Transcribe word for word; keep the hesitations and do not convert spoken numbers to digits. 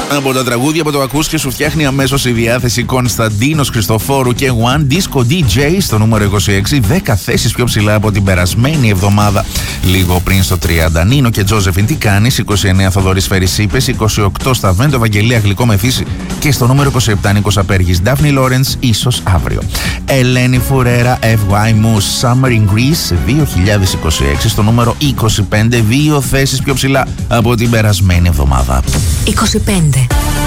Από τα τραγούδια που το ακούς και σου φτιάχνει αμέσως η διάθεση, Κωνσταντίνος Χριστοφόρου και One Disco ντι τζέι στο νούμερο είκοσι έξι, δέκα θέσεις πιο ψηλά από την περασμένη εβδομάδα. Λίγο πριν στο τριάντα, Νίνο και Τζόζεφιν, τι κάνεις? είκοσι εννέα, Θοδωρής Φέρης Είπες. είκοσι οκτώ, Σταβέντο Ευαγγελία, Γλυκό με φύση. Και στο νούμερο είκοσι επτά, Νίκος Απέργης, Ντάφνη Λόρενς, ίσως αύριο. Ελένη Φουρέρα, εφ γουάι Moose, Summer in Greece, δύο χιλιάδες είκοσι έξι στο νούμερο είκοσι πέντε, δύο θέσεις πιο ψηλά από την περασμένη εβδομάδα. είκοσι πέντε.